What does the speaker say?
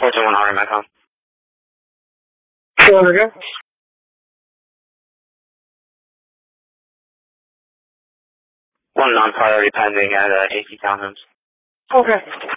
421 Honor, my phone. Say that again? One non-priority pending at AC Townhomes. Okay.